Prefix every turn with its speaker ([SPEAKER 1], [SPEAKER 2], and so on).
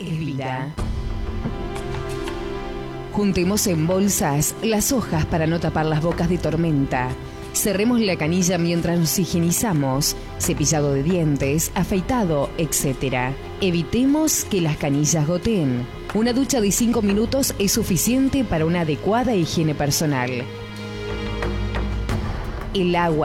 [SPEAKER 1] es vida. Juntemos en bolsas las hojas para no tapar las bocas de tormenta. Cerremos la canilla mientras nos higienizamos, cepillado de dientes, afeitado, etc. Evitemos que las canillas goteen. Una ducha de 5 minutos es suficiente para una adecuada higiene personal. El agua